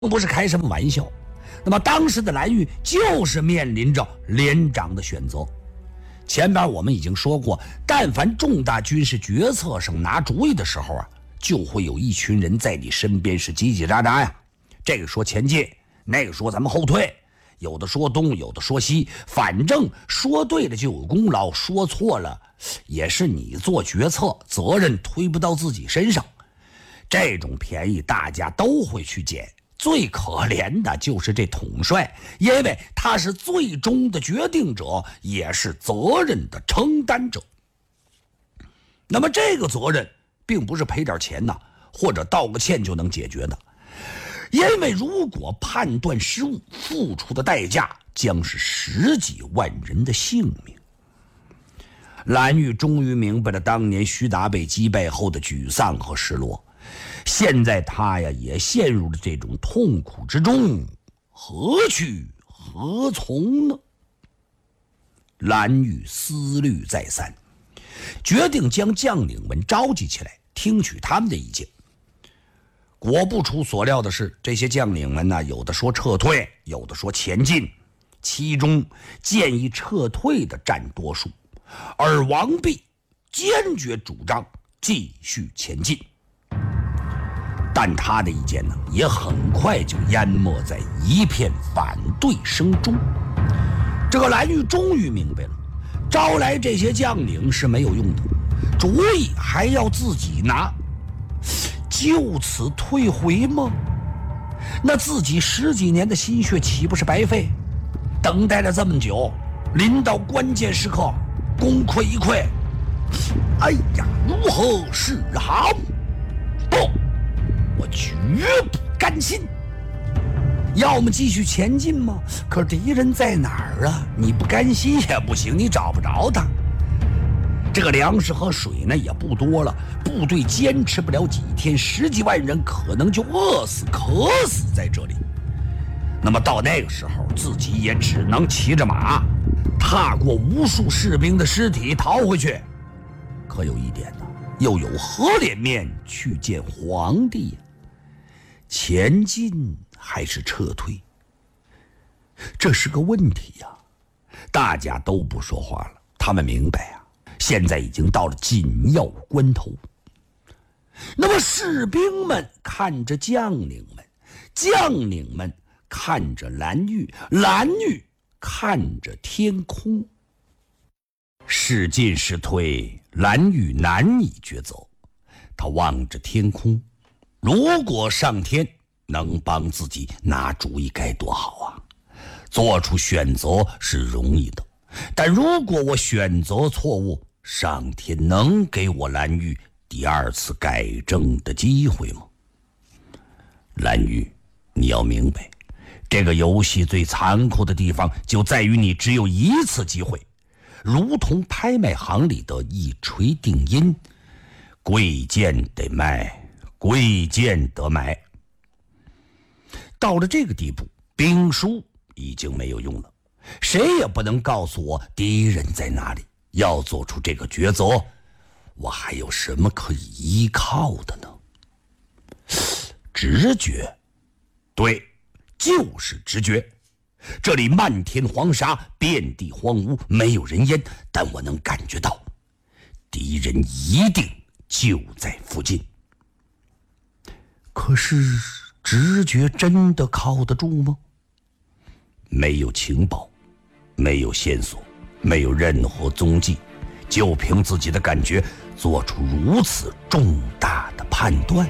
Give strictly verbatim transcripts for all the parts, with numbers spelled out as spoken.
不是开什么玩笑。那么当时的蓝玉就是面临着连长的选择。前边我们已经说过，但凡重大军事决策上拿主意的时候啊，就会有一群人在你身边是叽叽喳喳呀，这个说前进，那个说咱们后退，有的说东，有的说西，反正说对了就有功劳，说错了也是你做决策，责任推不到自己身上。这种便宜大家都会去捡，最可怜的就是这统帅，因为他是最终的决定者，也是责任的承担者。那么这个责任并不是赔点钱呐，或者道个歉就能解决的，因为如果判断失误，付出的代价将是十几万人的性命。蓝玉终于明白了当年徐达被击败后的沮丧和失落，现在他呀也陷入了这种痛苦之中，何去何从呢？蓝玉思虑再三，决定将将领们召集起来，听取他们的意见。果不出所料的是，这些将领们呢，有的说撤退，有的说前进，其中建议撤退的占多数，而王弼坚决主张继续前进。但他的意见呢，也很快就淹没在一片反对声中。这个蓝玉终于明白了，招来这些将领是没有用的，主意还要自己拿，就此退回吗？那自己十几年的心血岂不是白费？等待了这么久，临到关键时刻功亏一篑，哎呀，如何是好？不，我绝不甘心。要么继续前进吗？可敌人在哪儿啊？你不甘心也不行，你找不着他。这个粮食和水呢也不多了，部队坚持不了几天，十几万人可能就饿死渴死在这里。那么到那个时候，自己也只能骑着马，踏过无数士兵的尸体逃回去。可有一点呢，又有何脸面去见皇帝呀？前进还是撤退？这是个问题呀！大家都不说话了，他们明白呀，现在已经到了紧要关头。那么士兵们看着将领们，将领们看着蓝玉，蓝玉看着天空。是进是退，蓝玉难以抉择。他望着天空，如果上天能帮自己拿主意该多好啊！做出选择是容易的，但如果我选择错误，上天能给我蓝玉第二次改正的机会吗？蓝玉，你要明白，这个游戏最残酷的地方就在于你只有一次机会，如同拍卖行里的一锤定音，贵贱得卖，贵贱得买。到了这个地步，兵书已经没有用了，谁也不能告诉我敌人在哪里。要做出这个抉择，我还有什么可以依靠的呢？直觉，对，就是直觉。这里漫天黄沙，遍地荒芜，没有人烟，但我能感觉到敌人一定就在附近。可是直觉真的靠得住吗？没有情报，没有线索，没有任何踪迹，就凭自己的感觉做出如此重大的判断。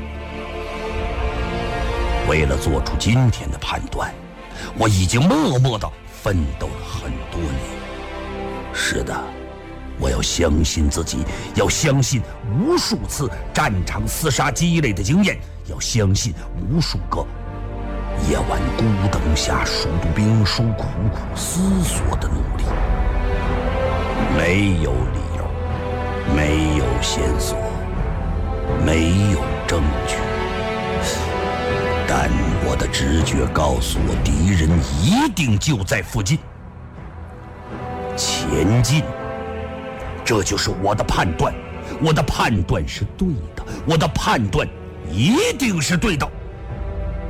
为了做出今天的判断，我已经默默地奋斗了很多年。是的，我要相信自己，要相信无数次战场厮杀积累的经验，要相信无数个夜晚孤灯下熟读兵书苦苦思索的努力。没有理由，没有线索，没有证据，但我的直觉告诉我，敌人一定就在附近。前进，这就是我的判断，我的判断是对的，我的判断一定是对的。